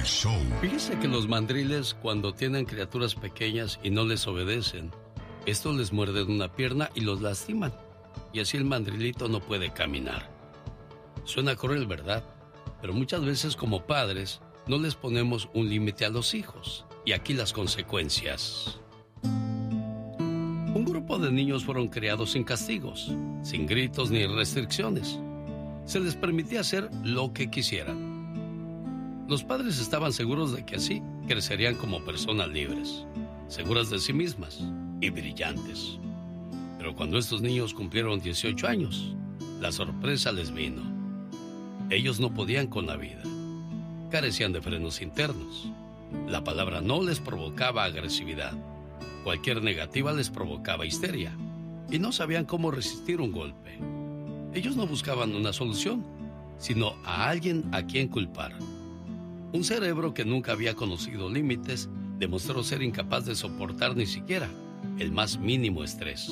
show. Fíjese que los mandriles, cuando tienen criaturas pequeñas y no les obedecen, estos les muerden una pierna y los lastiman. Y así el mandrilito no puede caminar. Suena cruel, ¿verdad? Pero muchas veces como padres no les ponemos un límite a los hijos. Y aquí las consecuencias. Un grupo de niños fueron criados sin castigos, sin gritos ni restricciones. Se les permitía hacer lo que quisieran. Los padres estaban seguros de que así crecerían como personas libres, seguras de sí mismas y brillantes. Pero cuando estos niños cumplieron 18 años, la sorpresa les vino. Ellos no podían con la vida. Carecían de frenos internos. La palabra no les provocaba agresividad. Cualquier negativa les provocaba histeria. Y no sabían cómo resistir un golpe. Ellos no buscaban una solución, sino a alguien a quien culpar. Un cerebro que nunca había conocido límites demostró ser incapaz de soportar ni siquiera el más mínimo estrés.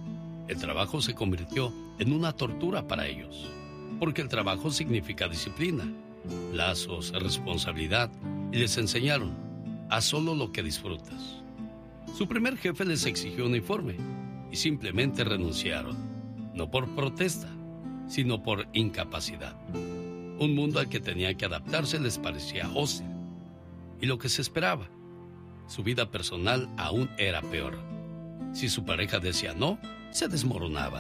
El trabajo se convirtió en una tortura para ellos, porque el trabajo significa disciplina, plazos, responsabilidad, y les enseñaron: haz solo lo que disfrutas. Su primer jefe les exigió un informe y simplemente renunciaron, no por protesta, sino por incapacidad. Un mundo al que tenían que adaptarse les parecía hostil. Y lo que se esperaba, su vida personal aún era peor. Si su pareja decía no, se desmoronaban.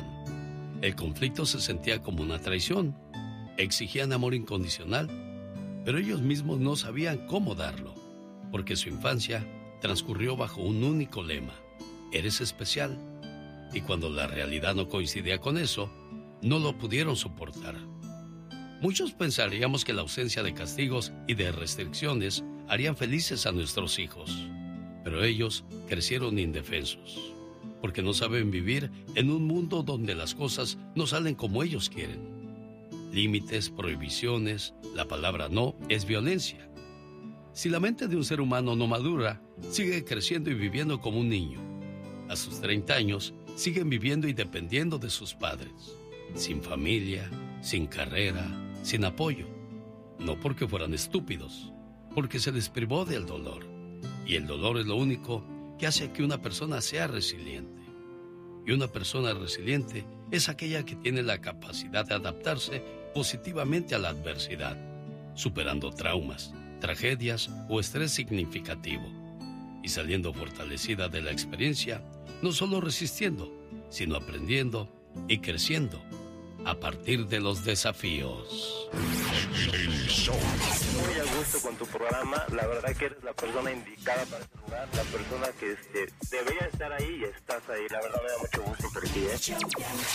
El conflicto se sentía como una traición. Exigían amor incondicional, pero ellos mismos no sabían cómo darlo, porque su infancia transcurrió bajo un único lema: eres especial. Y cuando la realidad no coincidía con eso, no lo pudieron soportar. Muchos pensaríamos que la ausencia de castigos y de restricciones harían felices a nuestros hijos, pero ellos crecieron indefensos, porque no saben vivir en un mundo donde las cosas no salen como ellos quieren. Límites, prohibiciones, la palabra no es violencia. Si la mente de un ser humano no madura, sigue creciendo y viviendo como un niño. A sus 30 años, siguen viviendo y dependiendo de sus padres, sin familia, sin carrera, sin apoyo. No porque fueran estúpidos, porque se les privó del dolor. Y el dolor es lo único que hace que una persona sea resiliente. Y una persona resiliente es aquella que tiene la capacidad de adaptarse positivamente a la adversidad, superando traumas, tragedias o estrés significativo, y saliendo fortalecida de la experiencia, no solo resistiendo, sino aprendiendo y creciendo a partir de los desafíos. El show. Muy a gusto con tu programa, la verdad que eres la persona indicada para este lugar, la persona que debería estar ahí y estás ahí, la verdad me da mucho gusto por ti,